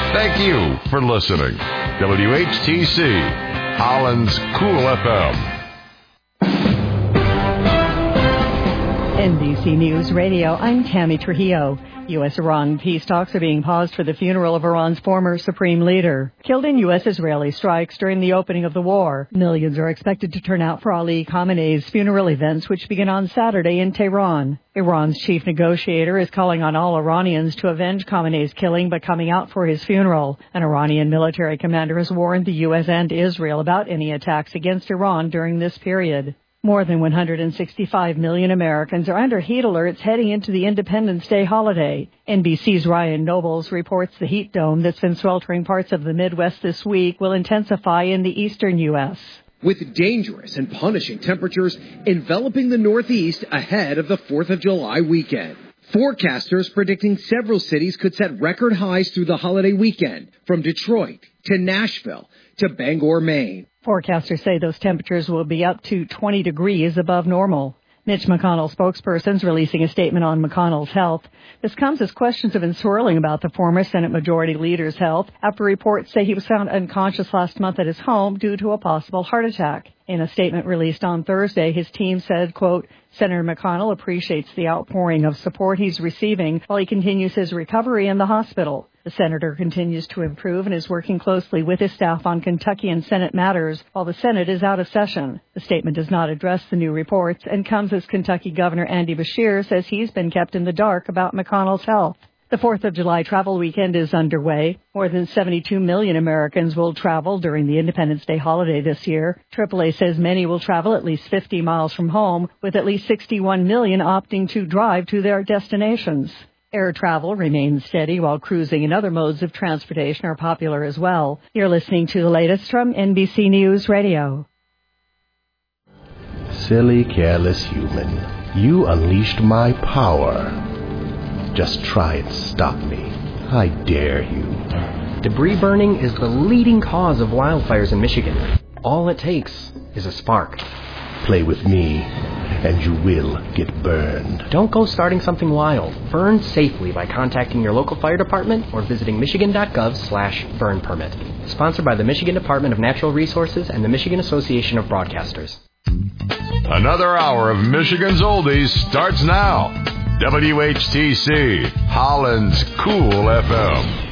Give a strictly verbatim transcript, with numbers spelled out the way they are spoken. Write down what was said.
Thank you for listening. W H T C, Holland's Cool F M. N B C News Radio, I'm Tammy Trujillo. U S-Iran peace talks are being paused for the funeral of Iran's former supreme leader. Killed in U S-Israeli strikes during the opening of the war, millions are expected to turn out for Ali Khamenei's funeral events, which begin on Saturday in Tehran. Iran's chief negotiator is calling on all Iranians to avenge Khamenei's killing by coming out for his funeral. An Iranian military commander has warned the U S and Israel about any attacks against Iran during this period. More than one hundred sixty-five million Americans are under heat alerts heading into the Independence Day holiday. N B C's Ryan Nobles reports the heat dome that's been sweltering parts of the Midwest this week will intensify in the eastern U S. With dangerous and punishing temperatures enveloping the Northeast ahead of the fourth of July weekend. Forecasters predicting several cities could set record highs through the holiday weekend, from Detroit to Nashville to Bangor, Maine. Forecasters say those temperatures will be up to twenty degrees above normal. Mitch McConnell spokespersons releasing a statement on McConnell's health. This comes as questions have been swirling about the former Senate Majority Leader's health after reports say he was found unconscious last month at his home due to a possible heart attack. In a statement released on Thursday, his team said, quote, Senator McConnell appreciates the outpouring of support he's receiving while he continues his recovery in the hospital. The senator continues to improve and is working closely with his staff on Kentucky and Senate matters while the Senate is out of session. The statement does not address the new reports and comes as Kentucky Governor Andy Beshear says he's been kept in the dark about McConnell's health. The fourth of July travel weekend is underway. More than seventy-two million Americans will travel during the Independence Day holiday this year. triple A says many will travel at least fifty miles from home, with at least sixty-one million opting to drive to their destinations. Air travel remains steady while cruising and other modes of transportation are popular as well. You're listening to the latest from N B C News Radio. Silly, careless human, you unleashed my power. Just try and stop me. I dare you. Debris burning is the leading cause of wildfires in Michigan. All it takes is a spark. Play with me, and you will get burned. Don't go starting something wild. Burn safely by contacting your local fire department or visiting michigan.gov slash burn permit. Sponsored by the Michigan Department of Natural Resources and the Michigan Association of Broadcasters. Another hour of Michigan's Oldies starts now. W H T C, Holland's Cool F M.